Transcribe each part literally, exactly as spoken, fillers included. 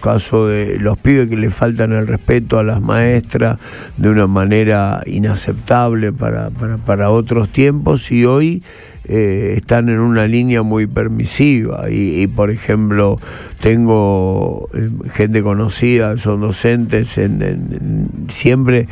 casos de los pibes que le faltan el respeto a las maestras de una manera inaceptable para, para, para otros tiempos, y hoy eh, están en una línea muy permisiva. Y, y por ejemplo, tengo eh, gente conocida, son docentes, en, en, en, siempre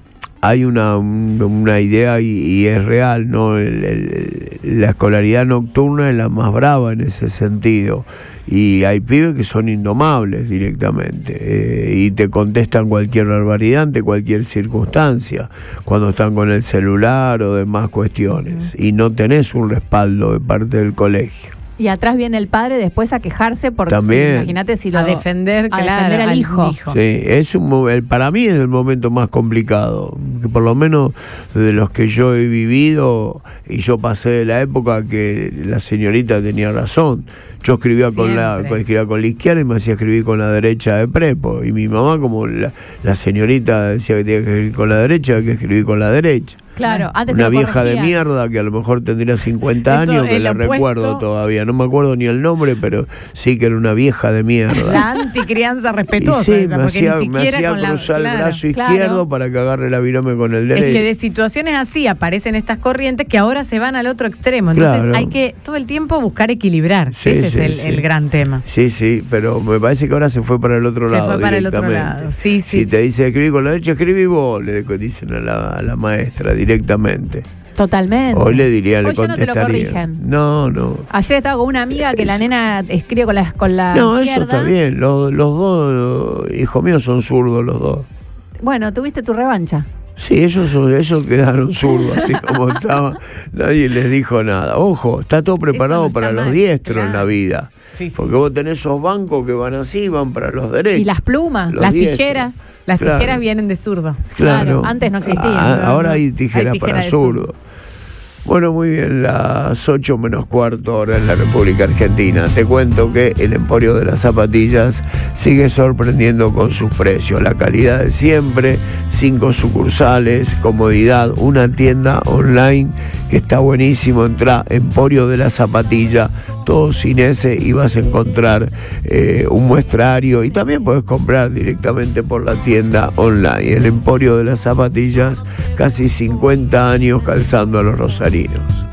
hay una, una idea y, y es real, ¿no? El, el, la escolaridad nocturna es la más brava en ese sentido, y hay pibes que son indomables directamente, eh, y te contestan cualquier barbaridad ante cualquier circunstancia cuando están con el celular o demás cuestiones, y no tenés un respaldo de parte del colegio. Y atrás viene el padre después a quejarse porque También. Si, imagínate si lo a defender, a claro, defender al, al hijo. hijo. Sí, es un, el, para mí es el momento más complicado, que por lo menos de los que yo he vivido, y yo pasé de la época que la señorita tenía razón. Yo escribía con la, escribía con la izquierda y me hacía escribir con la derecha de prepo, y mi mamá, como la, la señorita decía que tenía que escribir con la derecha, había que escribir con la derecha. Claro, antes una te vieja de corregían. mierda que a lo mejor tendría cincuenta Eso, años, que el la opuesto. recuerdo todavía, no me acuerdo ni el nombre, pero sí que era una vieja de mierda. La anticrianza Y respetuosa. sí, esa, me porque hacía, ni me siquiera hacía con la- cruzar claro. el brazo Claro. izquierdo para que agarre la virome con el Es derecho. que de situaciones así aparecen estas corrientes que ahora se van al otro extremo. Entonces Claro. hay que todo el tiempo buscar equilibrar. Sí, Ese sí, es el, sí. el gran tema. Sí, sí, pero me parece que ahora se fue para el otro Se lado. fue para el otro directamente. lado, sí, sí. Si te dice escribir con la derecha, escribí vos, le dicen a la, a la maestra directamente. Totalmente. Hoy le diría, le Hoy ya no te lo contestaría. corrigen. No, no. Ayer estaba con una amiga que la nena escribe con la, con la No, izquierda. eso está bien. Los, los dos, hijos míos, son zurdos los dos. Bueno, tuviste tu revancha. Sí, ellos, son, ellos quedaron zurdos, así como estaban. Nadie les dijo nada. Ojo, está todo preparado no está para los mal, diestros claro. en la vida. Sí, sí. Porque vos tenés esos bancos que van así, van para los derechos. Y las plumas. Los Las diestros. tijeras, las Claro. tijeras vienen de zurdo. Claro. Claro, antes no existían. Ah, No, ahora no. hay tijeras Hay tijera para de zurdo. Bueno, muy bien, las ocho menos cuarto ahora en la República Argentina. Te cuento que el Emporio de las Zapatillas sigue sorprendiendo con sus precios. La calidad de siempre, cinco sucursales, comodidad, una tienda online que está buenísimo. Entrá, Emporio de la Zapatilla, todo sin ese, y vas a encontrar eh, un muestrario, y también puedes comprar directamente por la tienda online. El Emporio de las Zapatillas, casi cincuenta años calzando a los rosarinos.